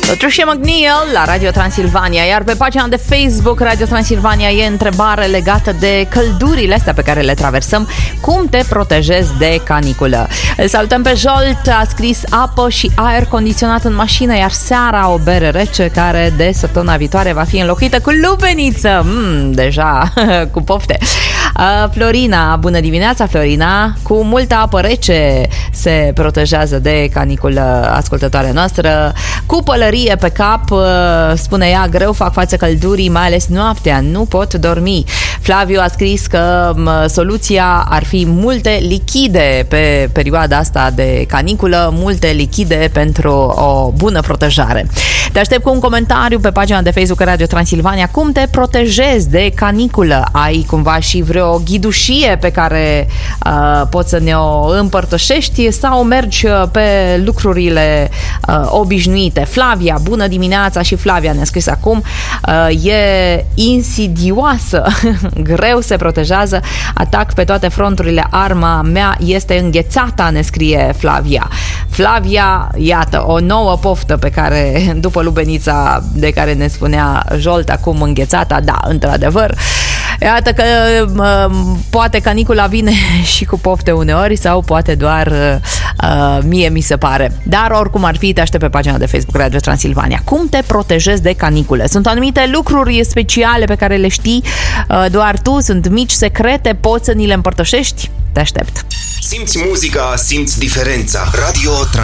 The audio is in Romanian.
Patricia McNeil la Radio Transilvania, iar pe pagina de Facebook Radio Transilvania e întrebare legată de căldurile astea pe care le traversăm. Cum te protejezi de caniculă? Îl salutăm pe Jolt, a scris apă și aer condiționat în mașină, iar seara o bere rece care de săptămâna viitoare va fi înlocuită cu lubeniță. Deja cu pofte. Florina, bună dimineața Florina, cu multă apă rece se protejează de caniculă ascultătoarea noastră. Cu pălărie pe cap, spune ea, greu fac față căldurii, mai ales noaptea, nu pot dormi. Flaviu a scris că soluția ar fi multe lichide pe perioada asta de caniculă, multe lichide pentru o bună protejare. Te aștept cu un comentariu pe pagina de Facebook Radio Transilvania. Cum te protejezi de caniculă? Ai cumva și vreo ghidușie pe care poți să ne-o împărtășești sau mergi pe lucrurile obișnuite? Flavia, bună dimineața, și Flavia ne-a scris acum, e insidioasă, greu se protejează, atac pe toate fronturile, arma mea este înghețata, ne scrie Flavia. Flavia, iată, o nouă poftă pe care, după lubenița de care ne spunea Jolt, acum înghețata, da, într-adevăr. Iată că poate canicula vine și cu pofte uneori sau poate doar mie mi se pare. Dar oricum ar fi, te aștept pe pagina de Facebook Radio Transilvania. Cum te protejezi de canicule? Sunt anumite lucruri speciale pe care le știi doar tu, sunt mici secrete, poți să ni le împărtășești? Te aștept. Simți muzica, simți diferența. Radio